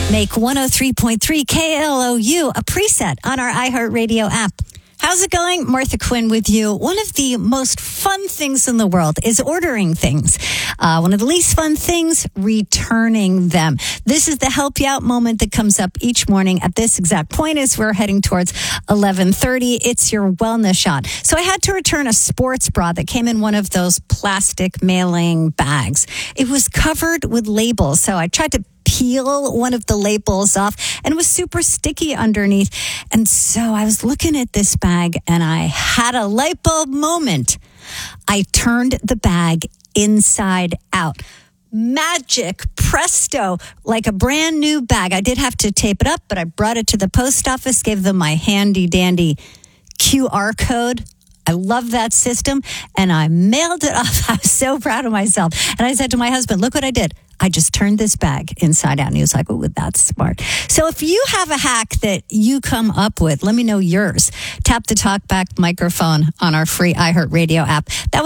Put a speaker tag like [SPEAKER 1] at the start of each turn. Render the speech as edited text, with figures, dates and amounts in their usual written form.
[SPEAKER 1] Make 103.3 KLOU a preset on our iHeartRadio app. How's it going? Martha Quinn with you. One of the most fun things in the world is ordering things. One of the least fun things, returning them. This is the help you out moment that comes up each morning at this exact point as we're heading towards 11:30. It's your wellness shot. So I had to return a sports bra that came in one of those plastic mailing bags. It was covered with labels. So I tried to peel one of the labels off and it was super sticky underneath. And so I was looking at this bag and I had a light bulb moment. I turned the bag inside out. Magic, presto, like a brand new bag. I did have to tape it up, but I brought it to the post office, gave them my handy dandy QR code. I love that system. And I mailed it off. I was so proud of myself. And I said to my husband, look what I did. I just turned this bag inside out. And he was like, oh, that's smart. So if you have a hack that you come up with, let me know yours. Tap the talkback microphone on our free iHeartRadio app. That